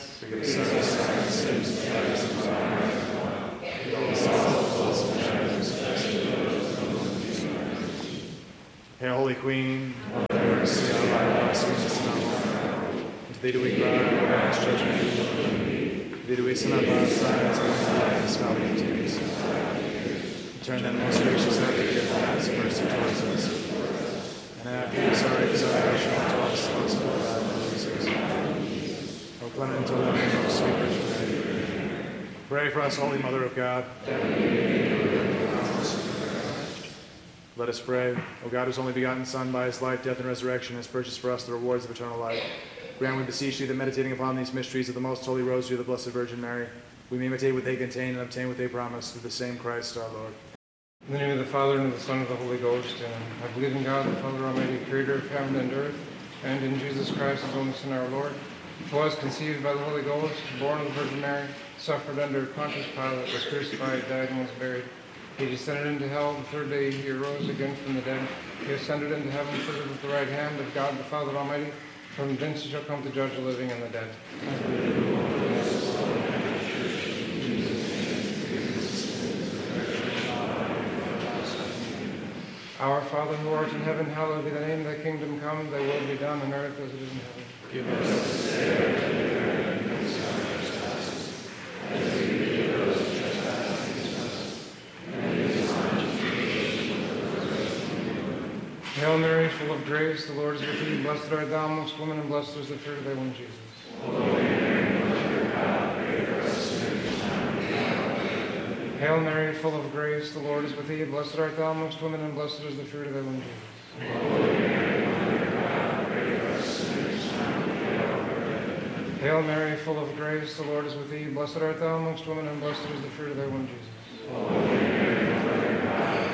us. Forgive us our sins, forgive us Hail, Holy Queen, have mercy on our sins and our life. To thee do we cry, our last judgment. To thee do we send up our sighs, and our valley of tears. Turn then, most gracious Advocate, have mercy towards us. And after this our exaltation to us, also the Lord Jesus. O clement, O loving, O sweet Virgin Mary, pray for us, Holy Mother of God. Let us pray. O God, whose only begotten Son, by his life, death, and resurrection, has purchased for us the rewards of eternal life, grant, we beseech thee, that meditating upon these mysteries of the most holy rosary of the Blessed Virgin Mary, we may imitate what they contain and obtain what they promise, through the same Christ our Lord. In the name of the Father, and of the Son, and of the Holy Ghost. Amen. I believe in God, the Father Almighty, creator of heaven and earth, and in Jesus Christ, his only Son, our Lord, who was conceived by the Holy Ghost, born of the Virgin Mary, suffered under Pontius Pilate, was crucified, died, and was buried. He descended into hell. The third day he arose again from the dead. He ascended into heaven, seated at the right hand of God the Father Almighty. From thence he shall come to judge the living and the dead. Our Father who art in heaven, hallowed be thy name. Thy kingdom come, thy will be done on earth as it is in heaven. Give us this day our daily bread, and forgive us our trespasses, as we forgive those who trespass against us. And lead us not into temptation, but deliver us from evil. Hail Mary, full of grace, the Lord is with thee. Blessed art thou amongst women, and blessed is the fruit of thy womb, Jesus. Holy Mary, Mother of God, pray for us sinners, now and at the hour of our death. Hail Mary, full of grace, the Lord is with thee. Blessed art thou amongst women, and blessed is the fruit of thy womb, Jesus. Holy Mary, Mother of God, pray for us sinners, now and at the hour of our death. Hail Mary, full of grace, the Lord is with thee. Blessed art thou amongst women, and blessed is the fruit of thy womb, Jesus. Holy Mary, Mother of God,